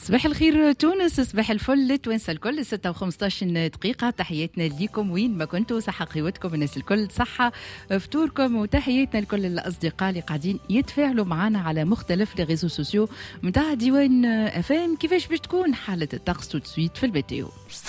صباح الخير تونس، صباح الفل توانسة الكل. 6:15 دقيقة. تحياتنا ليكم وين ما كنتوا، صحة قوتكم الناس الكل، صحة فطوركم، وتحياتنا لكل الأصدقاء اللي قاعدين يتفاعلوا معنا على مختلف ريزو سوسيو متاع ديوان أفام. كيفاش باش تكون حالة الطقس تسويت في الميتيو؟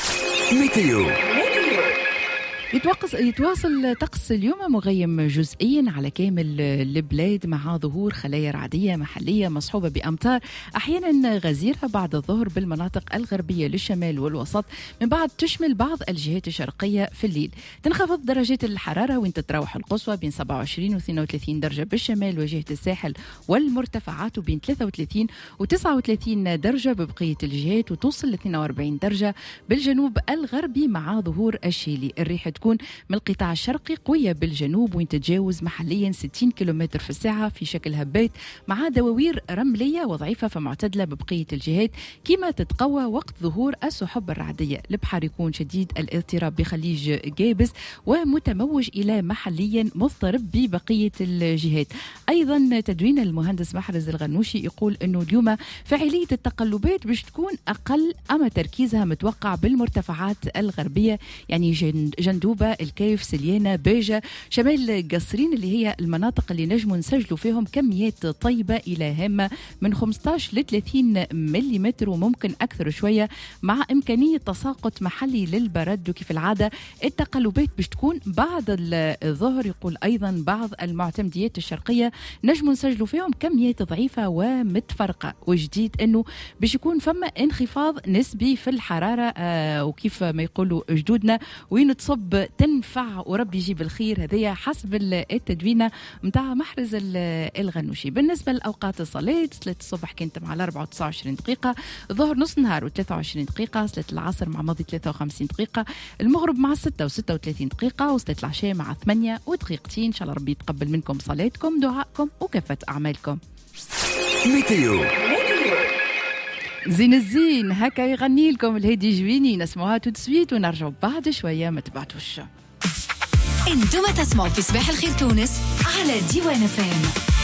يتواصل طقس اليوم مغيم جزئيا على كامل البلاد، مع ظهور خلايا رعدية محلية مصحوبة بأمطار أحيانا غزيرة بعد الظهر بالمناطق الغربية للشمال والوسط، من بعد تشمل بعض الجهات الشرقية في الليل. تنخفض درجات الحرارة وين تتراوح القصوى بين 27 و 32 درجة بالشمال وجهة الساحل والمرتفعات، وبين 33 و 39 درجة ببقية الجهات، وتوصل ل 42 درجة بالجنوب الغربي مع ظهور الشيلي. الريح تكون من القطاع الشرقي قوية بالجنوب وين تتجاوز محليا 60 كيلومتر في الساعة في شكل هبات، مع دواوير رملية وضعيفة فمعتدلة ببقية الجهات، كما تتقوى وقت ظهور السحب الرعدية. البحر يكون شديد الاضطراب بخليج جابس ومتموج إلى محليا مضطرب ببقية الجهات. أيضا تدوين المهندس محرز الغنوشي يقول أنه اليوم فاعلية التقلبات باش تكون أقل، أما تركيزها متوقع بالمرتفعات الغربية، يعني جندوبة، الكيف، سليانة، بيجة، شمال قصرين، اللي هي المناطق اللي نجموا نسجلوا فيهم كميات طيبة إلى هامة من 15 ل 30 ملم وممكن أكثر شوية، مع إمكانية تساقط محلي للبرد. وكيف العادة التقلبات باش تكون بعد الظهر. يقول أيضا بعض المعتمديات الشرقية نجموا نسجلوا فيهم كميات ضعيفة ومتفرقة. وجديد أنه باش يكون فما انخفاض نسبي في الحرارة، وكيف ما يقولوا جدودنا وين تصب تنفع وربي يجيب الخير. هذه حسب التدوينة متاع محرز الغنوشي. بالنسبة لأوقات الصلاة، صلاة الصبح كانت مع 4 و 29 دقيقة، الظهر نص نهار و 23 دقيقة، صلاة العصر مع ماضي 53 دقيقة، المغرب مع 6 و 36 دقيقة، وصلاة العشاء مع 8 ودقيقتين. إن شاء الله ربي يتقبل منكم صلاتكم، دعائكم وكافة أعمالكم. ميتيو زين الزين هكا يغني لكم الهادي جويني، نسموها تو سويت ونرجعوا بعد شوية، ما تبعتوش. انتم تسمعوا في صباح الخير تونس على ديوان فام.